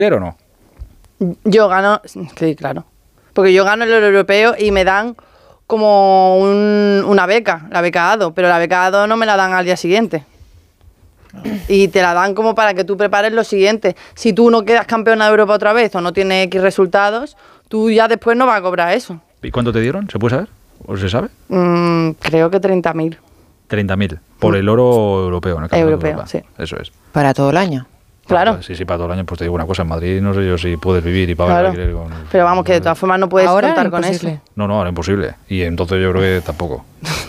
¿o no? Yo gano, sí, claro. Porque yo gano el europeo y me dan como una beca, la beca ADO, pero la beca ADO no me la dan al día siguiente. Y te la dan como para que tú prepares lo siguiente. Si tú no quedas campeona de Europa otra vez o no tienes X resultados, tú ya después no vas a cobrar eso. ¿Y cuánto te dieron? ¿Se puede saber? ¿O se sabe? Creo que 30.000. 30.000 por el oro europeo, en el campeonato Europeo, de Europa. sí. Eso es. Para todo el año. Claro. Sí, para todo el año. Pues te digo una cosa, en Madrid no sé yo si puedes vivir y pagar el alquiler con... Pero vamos, que de todas formas no puedes contar con eso. No, ahora imposible. Y entonces yo creo que tampoco.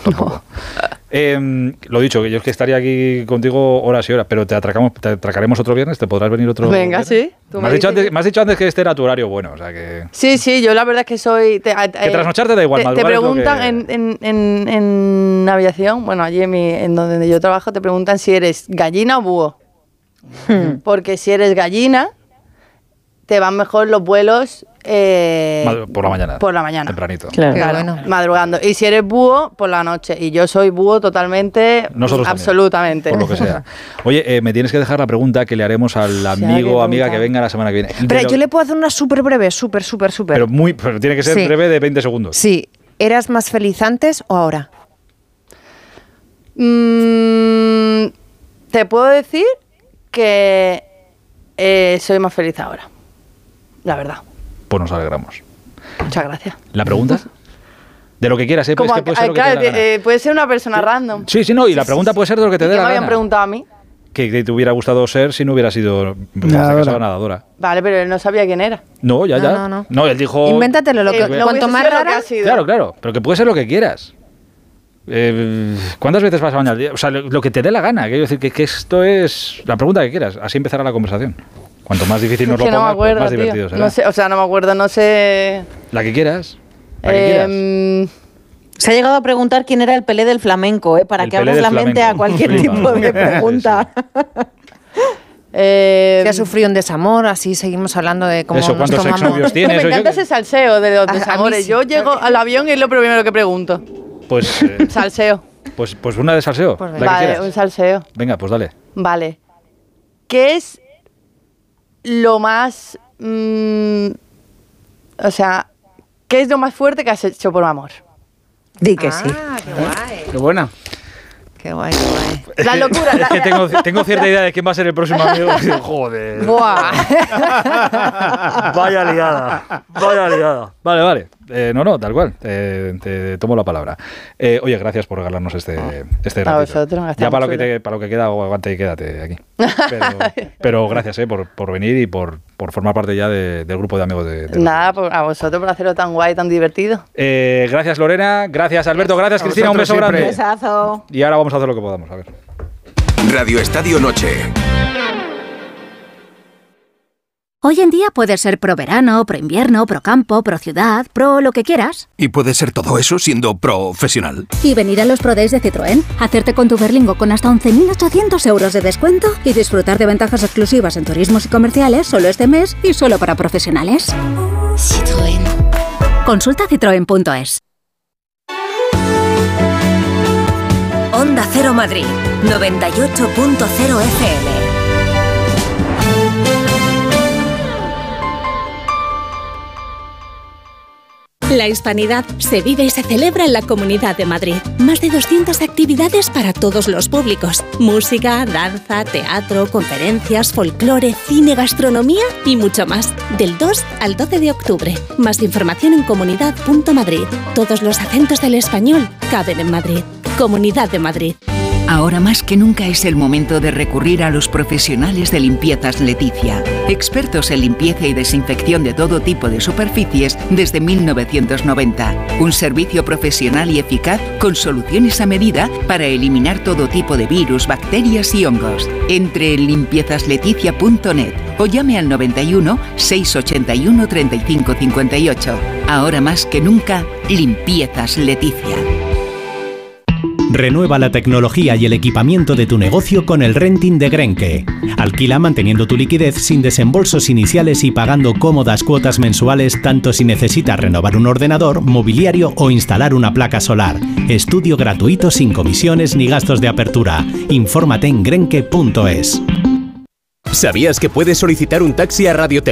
Lo dicho, que yo es que estaría aquí contigo horas y horas, pero te atracaremos otro viernes, ¿te podrás venir otro Venga, viernes? sí. Me has dicho antes que este era tu horario bueno, o sea que... Sí, yo la verdad es que soy... que trasnocharte da igual, te preguntan en aviación, bueno, allí en donde yo trabajo, te preguntan si eres gallina o búho. Porque si eres gallina, te van mejor los vuelos por la mañana. Por la mañana. Tempranito. Claro, bueno. Madrugando. Y si eres búho, por la noche. Y yo soy búho totalmente, nosotros absolutamente. También, por lo que sea. Oye, me tienes que dejar la pregunta que le haremos al amigo o amiga que venga la semana que viene. Pero yo le puedo hacer una súper breve, súper. Pero tiene que ser breve de 20 segundos. Sí. ¿Eras más feliz antes o ahora? Te puedo decir que soy más feliz ahora. La verdad. Pues nos alegramos. Muchas gracias. ¿La pregunta? De lo que quieras, ¿eh? Como, es que puede ser lo que te dé la gana. Puede ser una persona random. Sí, no, y la pregunta puede ser de lo que te dé la gana. ¿Qué me habían preguntado a mí? Que te hubiera gustado ser si no hubiera sido nadadora. Vale, pero él no sabía quién era. No, ya. No, él dijo... Invéntatelo, cuanto más rara... Claro, pero que puede ser lo que quieras. ¿Cuántas veces vas a bañar al día? O sea, lo que te dé la gana. Quiero decir que esto es la pregunta que quieras. Así empezará la conversación. Cuanto más difícil nos lo pongas, acuerdo, pues más divertido será. No sé, o sea, no me acuerdo, no sé... La que quieras. Se ha llegado a preguntar quién era el Pelé del flamenco, para que abres la mente a cualquier tipo de pregunta. Si has sufrido un desamor, así seguimos hablando de cómo eso, ¿cuántos exnovios tienes? Me encanta ese salseo de los desamores. Yo llego al avión y es lo primero que pregunto. Pues... salseo. Pues una de salseo. Pues vale, un salseo. Venga, pues dale. Vale. ¿Qué es lo más... o sea, ¿qué es lo más fuerte que has hecho por amor? Di que sí. Qué guay. Qué buena. Qué guay. La locura. Es que tengo cierta idea de quién va a ser el próximo amigo. Joder. Buah. Vaya liada. Vale. No, tal cual. Te tomo la palabra. Oye, gracias por regalarnos este ratito. A vosotros. Ya para lo que queda, aguante y quédate aquí. Pero gracias por venir y por formar parte ya del grupo de amigos de Nada, a vosotros por hacerlo tan guay, tan divertido. Gracias, Lorena. Gracias, Alberto. Gracias, Cristina. Un beso grande. Un besazo. Y ahora vamos a hacer lo que podamos. A ver. Radio Estadio Noche. Hoy en día puedes ser pro verano, pro invierno, pro campo, pro ciudad, pro lo que quieras. Y puedes ser todo eso siendo profesional. Y venir a los Pro Days de Citroën, hacerte con tu Berlingo con hasta 11.800 euros de descuento y disfrutar de ventajas exclusivas en turismos y comerciales solo este mes y solo para profesionales. Citroën. Consulta citroen.es. Onda Cero Madrid, 98.0 FM. La hispanidad se vive y se celebra en la Comunidad de Madrid. Más de 200 actividades para todos los públicos. Música, danza, teatro, conferencias, folclore, cine, gastronomía y mucho más. Del 2 al 12 de octubre. Más información en comunidad.madrid. Todos los acentos del español caben en Madrid. Comunidad de Madrid. Ahora más que nunca es el momento de recurrir a los profesionales de Limpiezas Leticia. Expertos en limpieza y desinfección de todo tipo de superficies desde 1990. Un servicio profesional y eficaz con soluciones a medida para eliminar todo tipo de virus, bacterias y hongos. Entre en limpiezasLeticia.net o llame al 91 681 35 58. Ahora más que nunca, Limpiezas Leticia. Renueva la tecnología y el equipamiento de tu negocio con el renting de Grenke. Alquila manteniendo tu liquidez sin desembolsos iniciales y pagando cómodas cuotas mensuales tanto si necesitas renovar un ordenador, mobiliario o instalar una placa solar. Estudio gratuito sin comisiones ni gastos de apertura. Infórmate en grenke.es. ¿Sabías que puedes solicitar un taxi a Radio